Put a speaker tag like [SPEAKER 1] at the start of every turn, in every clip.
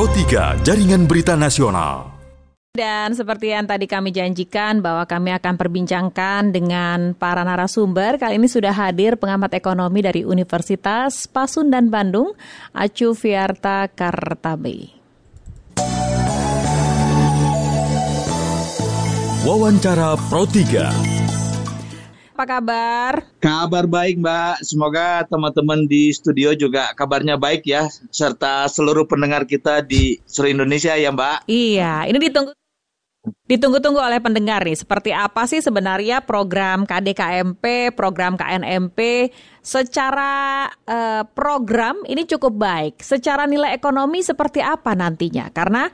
[SPEAKER 1] Pro 3 Jaringan Berita Nasional.
[SPEAKER 2] Dan seperti yang tadi kami janjikan bahwa kami akan perbincangkan dengan para narasumber. Kali ini sudah hadir pengamat ekonomi dari Universitas Pasundan Bandung, Acu Fiarta Kartabe.
[SPEAKER 1] Wawancara Pro 3.
[SPEAKER 2] Apa kabar?
[SPEAKER 3] Kabar baik, Mbak. Semoga teman-teman di studio juga kabarnya baik ya, serta seluruh pendengar kita di seluruh Indonesia ya, Mbak.
[SPEAKER 2] Iya, ini ditunggu-tunggu oleh pendengar nih. Seperti apa sih sebenarnya program KDKMP, program KNMP? Secara program ini cukup baik. Secara nilai ekonomi seperti apa nantinya? Karena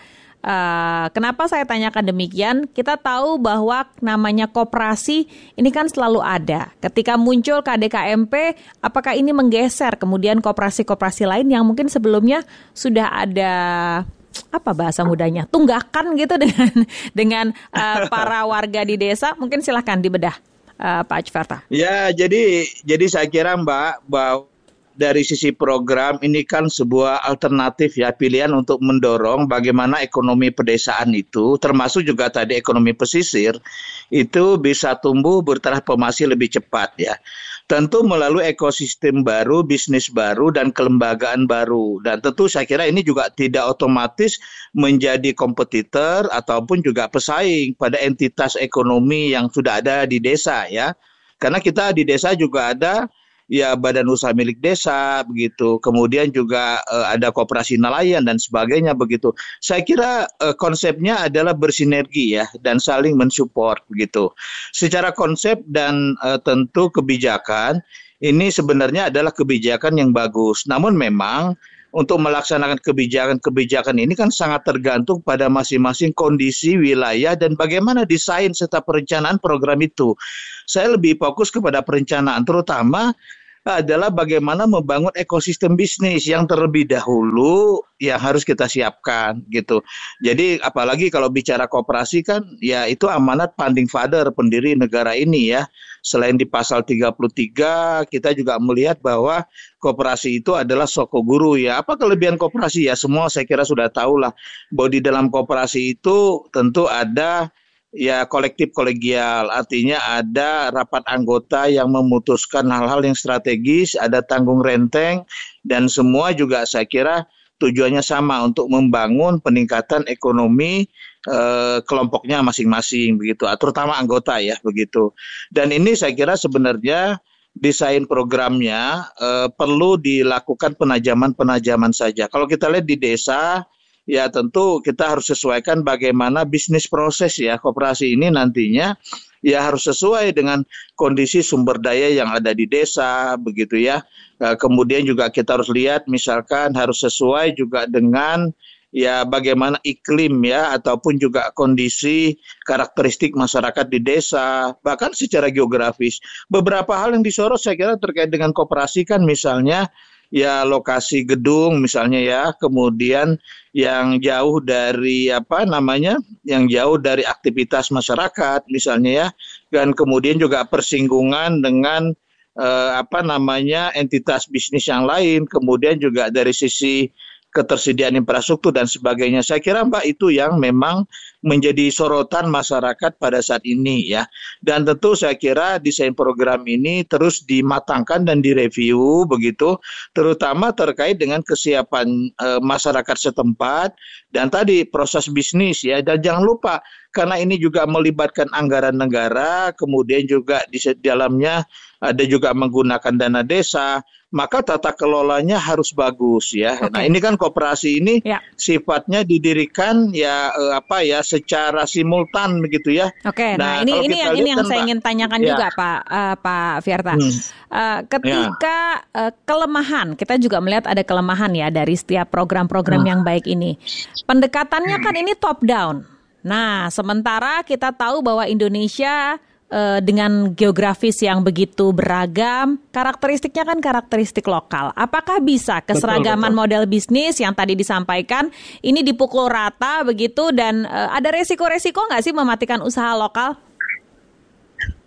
[SPEAKER 2] kenapa saya tanyakan demikian? Kita tahu bahwa namanya koperasi ini kan selalu ada. Ketika muncul KDKMP, apakah ini menggeser kemudian koperasi-koperasi lain yang mungkin sebelumnya sudah ada apa bahasa mudanya, tunggakan gitu dengan para warga di desa? Mungkin silahkan dibedah, Pak Acu Fiarta.
[SPEAKER 3] Ya, jadi saya kira, Mbak, bahwa dari sisi program ini kan sebuah alternatif ya, pilihan untuk mendorong bagaimana ekonomi pedesaan itu, termasuk juga tadi ekonomi pesisir, itu bisa tumbuh bertransformasi lebih cepat ya. Tentu melalui ekosistem baru, bisnis baru, dan kelembagaan baru. Dan tentu saya kira ini juga tidak otomatis menjadi kompetitor ataupun juga pesaing pada entitas ekonomi yang sudah ada di desa ya. Karena kita di desa juga ada ya badan usaha milik desa begitu, kemudian juga ada koperasi nelayan dan sebagainya begitu. Saya kira konsepnya adalah bersinergi ya dan saling mensupport begitu. Secara konsep dan tentu kebijakan ini sebenarnya adalah kebijakan yang bagus. Namun memang untuk melaksanakan kebijakan ini kan sangat tergantung pada masing-masing kondisi wilayah dan bagaimana desain serta perencanaan program itu. Saya lebih fokus kepada perencanaan, terutama adalah bagaimana membangun ekosistem bisnis yang terlebih dahulu yang harus kita siapkan gitu. Jadi apalagi kalau bicara koperasi kan ya itu amanat founding father pendiri negara ini ya. Selain di pasal 33 kita juga melihat bahwa koperasi itu adalah sokoguru ya. Apa kelebihan koperasi ya? Semua saya kira sudah tahu lah bahwa di dalam koperasi itu tentu ada ya kolektif kolegial, artinya ada rapat anggota yang memutuskan hal-hal yang strategis, ada tanggung renteng, dan semua juga saya kira tujuannya sama untuk membangun peningkatan ekonomi kelompoknya masing-masing begitu, terutama anggota ya begitu. Dan ini saya kira sebenarnya desain programnya perlu dilakukan penajaman saja. Kalau kita lihat di desa, ya tentu kita harus sesuaikan bagaimana bisnis proses ya koperasi ini nantinya ya harus sesuai dengan kondisi sumber daya yang ada di desa begitu ya. Kemudian juga kita harus lihat misalkan harus sesuai juga dengan ya bagaimana iklim ya ataupun juga kondisi karakteristik masyarakat di desa bahkan secara geografis. Beberapa hal yang disorot saya kira terkait dengan koperasi kan misalnya ya lokasi gedung misalnya ya, kemudian yang jauh dari yang jauh dari aktivitas masyarakat misalnya ya, dan kemudian juga persinggungan dengan entitas bisnis yang lain, kemudian juga dari sisi ketersediaan infrastruktur dan sebagainya. Saya kira Mbak itu yang memang menjadi sorotan masyarakat pada saat ini ya. Dan tentu saya kira desain program ini terus dimatangkan dan direview begitu, terutama terkait dengan kesiapan masyarakat setempat dan tadi proses bisnis ya. Dan jangan lupa karena ini juga melibatkan anggaran negara, kemudian juga di dalamnya ada juga menggunakan dana desa, maka tata kelolanya harus bagus ya. Okay. Nah, ini kan koperasi ini sifatnya didirikan secara simultan begitu ya.
[SPEAKER 2] Oke. Nah, ini yang saya ingin tanyakan juga Pak Fiarta. Ketika kelemahan, kita juga melihat ada kelemahan ya dari setiap program-program yang baik ini. Pendekatannya kan ini top down. Nah, sementara kita tahu bahwa Indonesia dengan geografis yang begitu beragam, karakteristiknya kan karakteristik lokal. Apakah bisa keseragaman model bisnis yang tadi disampaikan ini dipukul rata begitu dan ada resiko-resiko nggak sih mematikan usaha lokal?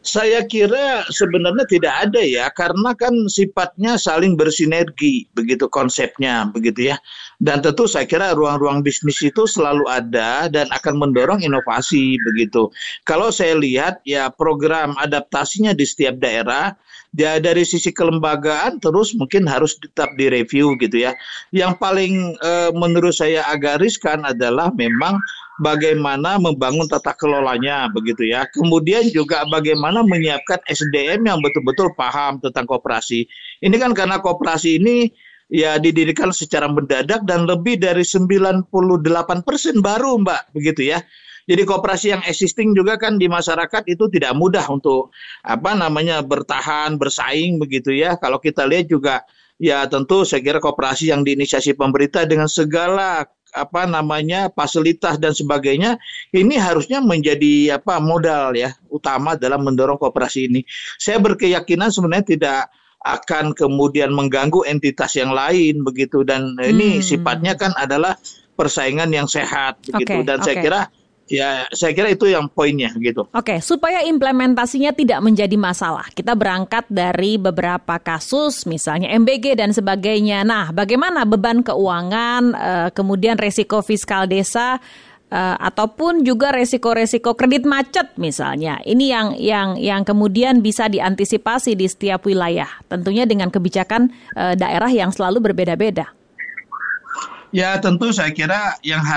[SPEAKER 3] Saya kira sebenarnya tidak ada ya, karena kan sifatnya saling bersinergi, begitu konsepnya, begitu ya. Dan tentu saya kira ruang-ruang bisnis itu selalu ada dan akan mendorong inovasi, begitu. Kalau saya lihat ya program adaptasinya di setiap daerah, ya dari sisi kelembagaan terus mungkin harus tetap direview gitu ya. Yang paling menurut saya agak riskan adalah memang bagaimana membangun tata kelolanya begitu ya. Kemudian juga bagaimana menyiapkan SDM yang betul-betul paham tentang koperasi. Ini kan karena koperasi ini ya didirikan secara mendadak dan lebih dari 98% baru Mbak begitu ya. Jadi koperasi yang existing juga kan di masyarakat itu tidak mudah untuk bertahan, bersaing begitu ya. Kalau kita lihat juga ya tentu saya kira koperasi yang diinisiasi pemerintah dengan segala fasilitas dan sebagainya ini harusnya menjadi modal ya utama dalam mendorong koperasi ini. Saya berkeyakinan sebenarnya tidak akan kemudian mengganggu entitas yang lain begitu, dan ini sifatnya kan adalah persaingan yang sehat begitu. Saya kira itu yang poinnya gitu.
[SPEAKER 2] Oke, supaya implementasinya tidak menjadi masalah, kita berangkat dari beberapa kasus, misalnya MBG dan sebagainya. Nah, bagaimana beban keuangan, kemudian resiko fiskal desa, ataupun juga resiko-resiko kredit macet misalnya. Ini yang kemudian bisa diantisipasi di setiap wilayah, tentunya dengan kebijakan daerah yang selalu berbeda-beda.
[SPEAKER 3] Ya, tentu saya kira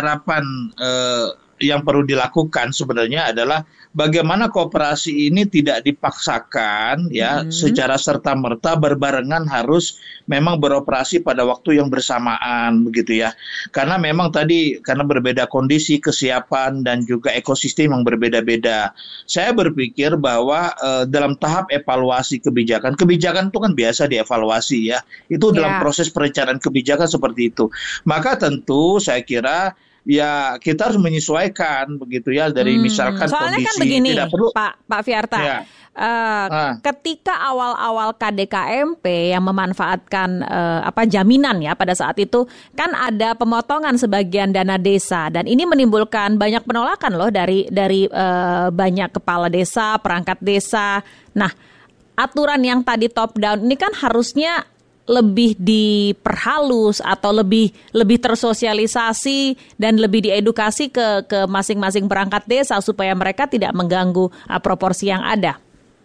[SPEAKER 3] yang perlu dilakukan sebenarnya adalah bagaimana koperasi ini tidak dipaksakan ya secara serta-merta berbarengan harus memang beroperasi pada waktu yang bersamaan begitu ya. Karena memang karena berbeda kondisi, kesiapan dan juga ekosistem yang berbeda-beda. Saya berpikir bahwa dalam tahap evaluasi kebijakan itu kan biasa dievaluasi ya. Itu dalam proses perencanaan kebijakan seperti itu. Maka tentu saya kira ya kita harus menyesuaikan begitu ya dari misalkan
[SPEAKER 2] soalnya
[SPEAKER 3] kondisi
[SPEAKER 2] kan begini,
[SPEAKER 3] tidak perlu
[SPEAKER 2] Pak Fiarta. Ya. Ketika awal-awal KDKMP yang memanfaatkan jaminan ya pada saat itu kan ada pemotongan sebagian dana desa, dan ini menimbulkan banyak penolakan loh dari banyak kepala desa, perangkat desa. Nah, aturan yang tadi top down ini kan harusnya lebih diperhalus atau lebih tersosialisasi dan lebih diedukasi ke masing-masing perangkat desa supaya mereka tidak mengganggu proporsi yang ada.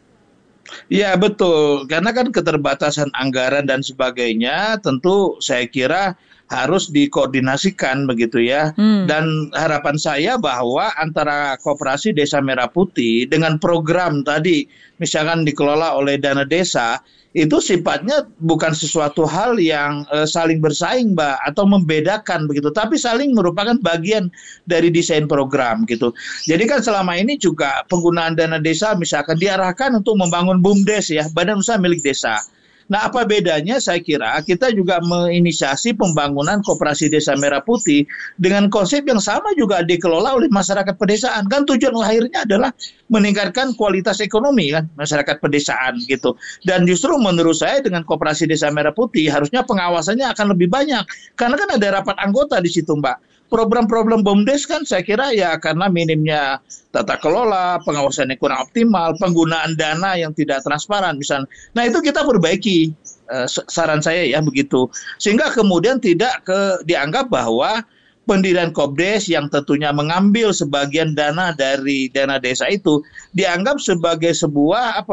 [SPEAKER 3] Ya betul, karena kan keterbatasan anggaran dan sebagainya tentu saya kira harus dikoordinasikan begitu ya. Dan harapan saya bahwa antara Koperasi Desa Merah Putih dengan program tadi misalkan dikelola oleh dana desa, itu sifatnya bukan sesuatu hal yang saling bersaing Mbak atau membedakan begitu, tapi saling merupakan bagian dari desain program gitu. Jadi kan selama ini juga penggunaan dana desa misalkan diarahkan untuk membangun BUMDes ya, badan usaha milik desa. Nah, apa bedanya saya kira kita juga menginisiasi pembangunan Koperasi Desa Merah Putih dengan konsep yang sama juga dikelola oleh masyarakat pedesaan. Kan tujuan lahirnya adalah meningkatkan kualitas ekonomi kan masyarakat pedesaan gitu. Dan justru menurut saya dengan Koperasi Desa Merah Putih harusnya pengawasannya akan lebih banyak. Karena kan ada rapat anggota di situ Mbak. Program-program BUMDes kan saya kira ya karena minimnya tata kelola, pengawasan yang kurang optimal, penggunaan dana yang tidak transparan misalnya. Nah itu kita perbaiki, saran saya ya begitu. Sehingga kemudian tidak dianggap bahwa pendirian Kopdes yang tentunya mengambil sebagian dana dari dana desa itu dianggap sebagai sebuah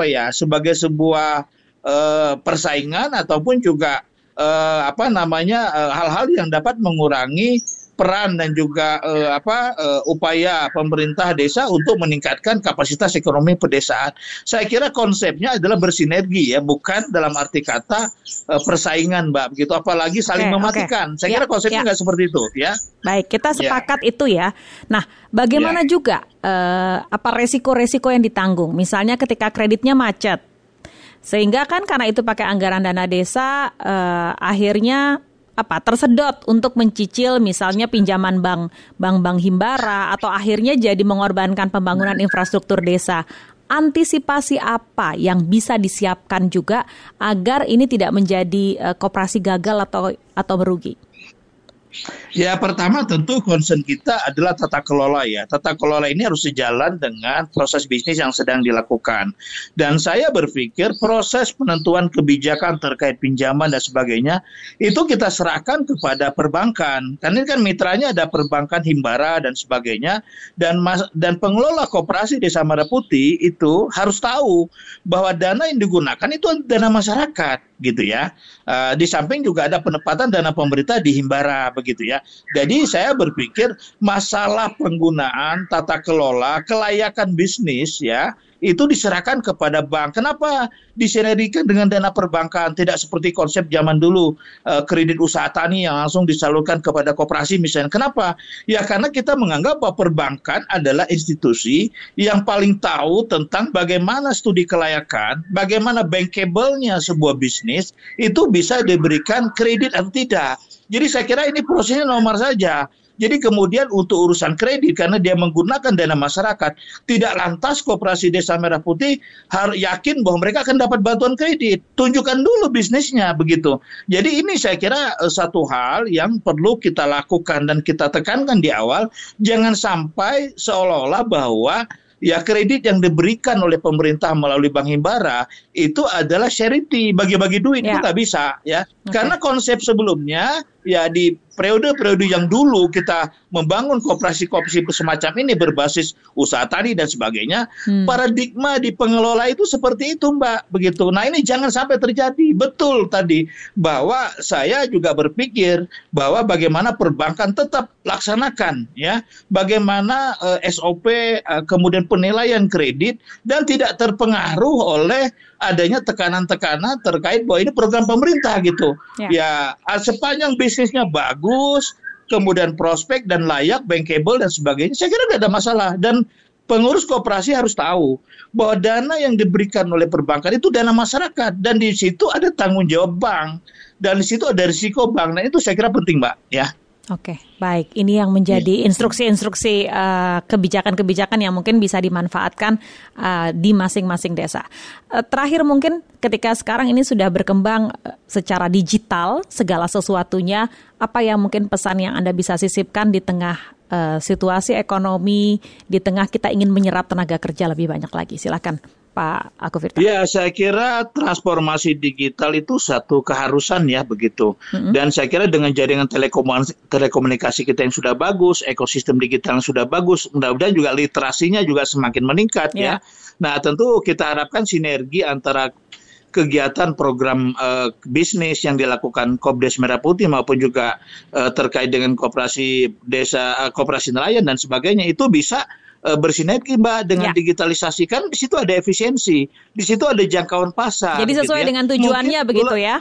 [SPEAKER 3] persaingan ataupun juga hal-hal yang dapat mengurangi peran dan juga upaya pemerintah desa untuk meningkatkan kapasitas ekonomi pedesaan. Saya kira konsepnya adalah bersinergi ya, bukan dalam arti kata persaingan Mbak begitu, apalagi saling mematikan. Saya kira konsepnya nggak seperti itu ya.
[SPEAKER 2] Baik, kita sepakat itu ya. Nah, bagaimana juga resiko-resiko yang ditanggung? Misalnya ketika kreditnya macet. Sehingga kan karena itu pakai anggaran dana desa, akhirnya tersedot untuk mencicil misalnya pinjaman bank himbara, atau akhirnya jadi mengorbankan pembangunan infrastruktur desa. Antisipasi apa yang bisa disiapkan juga agar ini tidak menjadi koperasi gagal atau merugi?
[SPEAKER 3] Ya, pertama tentu concern kita adalah tata kelola ya. Tata kelola ini harus sejalan dengan proses bisnis yang sedang dilakukan. Dan saya berpikir proses penentuan kebijakan terkait pinjaman dan sebagainya itu kita serahkan kepada perbankan. Karena ini kan mitranya ada perbankan Himbara dan sebagainya. Dan pengelola koperasi Desa Merah Putih itu harus tahu bahwa dana yang digunakan itu dana masyarakat gitu ya. Di samping juga ada penempatan dana pemerintah di Himbara begitu ya. Jadi saya berpikir masalah penggunaan tata kelola kelayakan bisnis ya itu diserahkan kepada bank. Kenapa disinergikan dengan dana perbankan? Tidak seperti konsep zaman dulu kredit usaha tani yang langsung disalurkan kepada koperasi misalnya. Kenapa? Ya karena kita menganggap bahwa perbankan adalah institusi yang paling tahu tentang bagaimana studi kelayakan, bagaimana bankable-nya sebuah bisnis itu bisa diberikan kredit atau tidak. Jadi saya kira ini prosesnya nomor saja. Jadi kemudian untuk urusan kredit, karena dia menggunakan dana masyarakat, tidak lantas Koperasi Desa Merah Putih harus yakin bahwa mereka akan dapat bantuan kredit. Tunjukkan dulu bisnisnya begitu. Jadi ini saya kira satu hal yang perlu kita lakukan dan kita tekankan di awal. Jangan sampai seolah-olah bahwa ya kredit yang diberikan oleh pemerintah melalui Bank Himbara itu adalah charity, bagi-bagi duit. Itu nggak bisa ya. Karena konsep sebelumnya ya di periode-periode yang dulu kita membangun koperasi-koperasi semacam ini berbasis usaha tani dan sebagainya, paradigma di pengelola itu seperti itu Mbak, begitu. Nah ini jangan sampai terjadi. Betul tadi bahwa saya juga berpikir bahwa bagaimana perbankan tetap laksanakan ya, bagaimana SOP kemudian penilaian kredit dan tidak terpengaruh oleh adanya tekanan-tekanan terkait bahwa ini program pemerintah gitu. Ya sepanjang bisnisnya bagus, kemudian prospek dan layak, bankable dan sebagainya, saya kira tidak ada masalah. Dan pengurus koperasi harus tahu bahwa dana yang diberikan oleh perbankan itu dana masyarakat dan di situ ada tanggung jawab bank dan di situ ada risiko bank. Nah itu saya kira penting Mbak ya.
[SPEAKER 2] Oke, baik. Ini yang menjadi instruksi-instruksi kebijakan-kebijakan yang mungkin bisa dimanfaatkan di masing-masing desa. Terakhir mungkin ketika sekarang ini sudah berkembang secara digital segala sesuatunya, apa yang mungkin pesan yang Anda bisa sisipkan di tengah situasi ekonomi, di tengah kita ingin menyerap tenaga kerja lebih banyak lagi? Silakan Pak Akufirta.
[SPEAKER 3] Ya, saya kira transformasi digital itu satu keharusan ya begitu. Dan saya kira dengan jaringan telekomunikasi kita yang sudah bagus, ekosistem digital yang sudah bagus, mudah-mudahan juga literasinya juga semakin meningkat ya. Nah, tentu kita harapkan sinergi antara kegiatan program bisnis yang dilakukan Kopdes Merah Putih maupun juga terkait dengan koperasi desa, koperasi nelayan dan sebagainya itu bisa bersinergi Mbak dengan digitalisasi. Kan di situ ada efisiensi, di situ ada jangkauan pasar.
[SPEAKER 2] Jadi sesuai
[SPEAKER 3] gitu
[SPEAKER 2] dengan tujuannya begitu ya?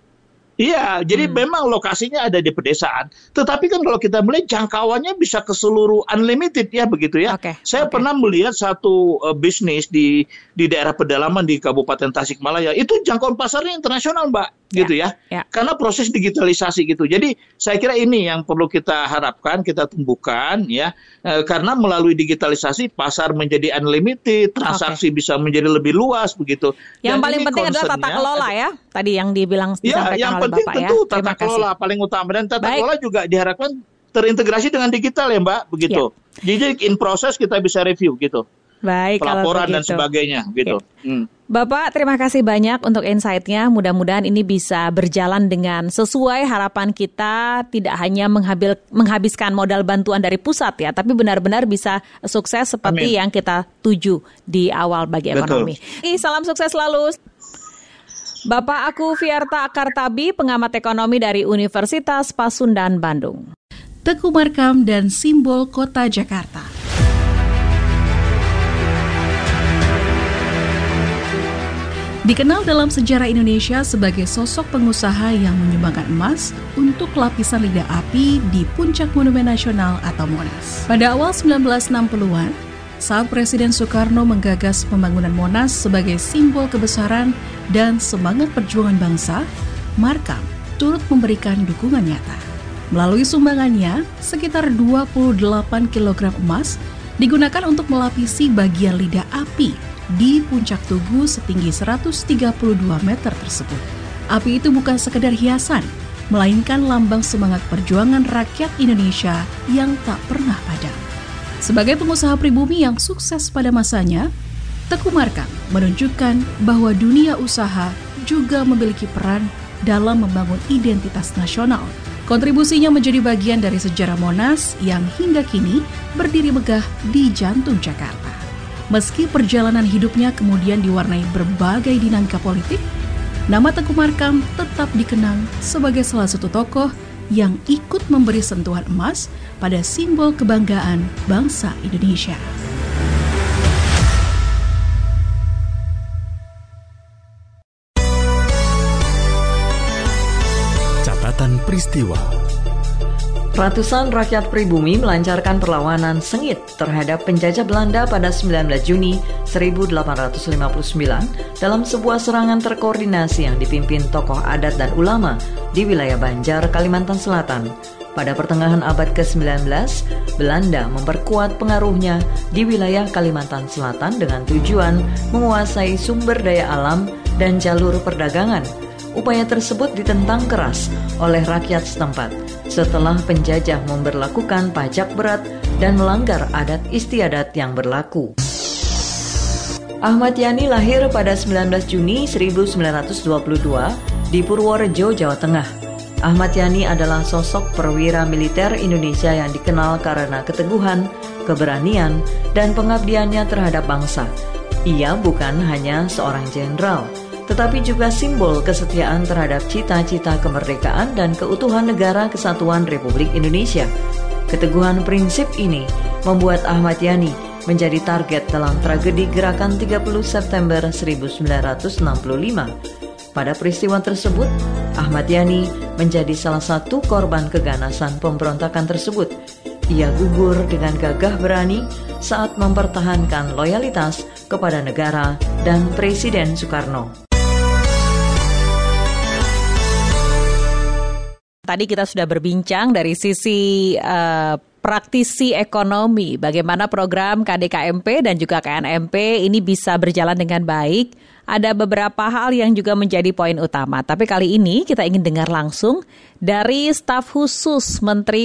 [SPEAKER 3] Iya, jadi memang lokasinya ada di pedesaan. Tetapi kan kalau kita melihat jangkauannya bisa ke seluruh unlimited ya begitu ya. Saya pernah melihat satu bisnis di daerah pedalaman di Kabupaten Tasikmalaya. Itu jangkauan pasarnya internasional Mbak, gitu ya. Karena proses digitalisasi gitu. Jadi saya kira ini yang perlu kita harapkan, kita tumbuhkan ya. Karena melalui digitalisasi pasar menjadi unlimited, transaksi bisa menjadi lebih luas begitu.
[SPEAKER 2] Yang paling penting adalah tata kelola ya. Tadi yang dibilang disampaikan oleh
[SPEAKER 3] penting
[SPEAKER 2] Bapak
[SPEAKER 3] tentu
[SPEAKER 2] ya.
[SPEAKER 3] tata kelola paling utama dan tata kelola juga diharapkan terintegrasi dengan digital ya Mbak begitu. Jadi in proses kita bisa review gitu.
[SPEAKER 2] Baik,
[SPEAKER 3] pelaporan dan sebagainya gitu.
[SPEAKER 2] Bapak terima kasih banyak untuk insight-nya. Mudah-mudahan ini bisa berjalan dengan sesuai harapan kita, tidak hanya menghabiskan modal bantuan dari pusat ya, tapi benar-benar bisa sukses seperti yang kita tuju di awal bagi ekonomi. Salam sukses selalu. Bapak Akufirta Kartabi, pengamat ekonomi dari Universitas Pasundan Bandung.
[SPEAKER 4] Teguh Markam dan Simbol Kota Jakarta. Dikenal dalam sejarah Indonesia sebagai sosok pengusaha yang menyumbangkan emas untuk lapisan lidah api di puncak Monumen Nasional atau Monas. Pada awal 1960-an, saat Presiden Soekarno menggagas pembangunan Monas sebagai simbol kebesaran dan semangat perjuangan bangsa, Markam turut memberikan dukungan nyata. Melalui sumbangannya, sekitar 28 kg emas digunakan untuk melapisi bagian lidah api di puncak Tugu setinggi 132 meter tersebut. Api itu bukan sekedar hiasan, melainkan lambang semangat perjuangan rakyat Indonesia yang tak pernah padam. Sebagai pengusaha pribumi yang sukses pada masanya, Teguh Markam menunjukkan bahwa dunia usaha juga memiliki peran dalam membangun identitas nasional. Kontribusinya menjadi bagian dari sejarah Monas yang hingga kini berdiri megah di jantung Jakarta. Meski perjalanan hidupnya kemudian diwarnai berbagai dinamika politik, nama Teguh Markam tetap dikenang sebagai salah satu tokoh yang ikut memberi sentuhan emas pada simbol kebanggaan bangsa Indonesia.
[SPEAKER 1] Catatan peristiwa.
[SPEAKER 5] Ratusan rakyat pribumi melancarkan perlawanan sengit terhadap penjajah Belanda pada 19 Juni 1859 dalam sebuah serangan terkoordinasi yang dipimpin tokoh adat dan ulama di wilayah Banjar, Kalimantan Selatan. Pada pertengahan abad ke-19, Belanda memperkuat pengaruhnya di wilayah Kalimantan Selatan dengan tujuan menguasai sumber daya alam dan jalur perdagangan. Upaya tersebut ditentang keras oleh rakyat setempat setelah penjajah memberlakukan pajak berat dan melanggar adat istiadat yang berlaku. Ahmad Yani lahir pada 19 Juni 1922 di Purworejo, Jawa Tengah. Ahmad Yani adalah sosok perwira militer Indonesia yang dikenal karena keteguhan, keberanian, dan pengabdiannya terhadap bangsa. Ia bukan hanya seorang jenderal, tetapi juga simbol kesetiaan terhadap cita-cita kemerdekaan dan keutuhan Negara Kesatuan Republik Indonesia. Keteguhan prinsip ini membuat Ahmad Yani menjadi target dalam tragedi Gerakan 30 September 1965. Pada peristiwa tersebut, Ahmad Yani menjadi salah satu korban keganasan pemberontakan tersebut. Ia gugur dengan gagah berani saat mempertahankan loyalitas kepada negara dan Presiden Soekarno.
[SPEAKER 2] Tadi kita sudah berbincang dari sisi praktisi ekonomi, bagaimana program KDKMP dan juga KNMP ini bisa berjalan dengan baik. Ada beberapa hal yang juga menjadi poin utama. Tapi kali ini kita ingin dengar langsung dari staf khusus Menteri